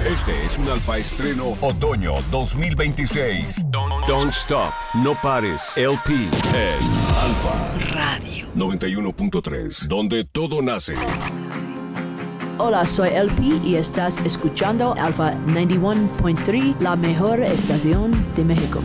Este es un Alfa Estreno Otoño 2026. Don't Stop, No Pares, LP en Alfa Radio 91.3, donde todo nace. Hola, soy LP y estás escuchando Alfa 91.3, la mejor estación de México.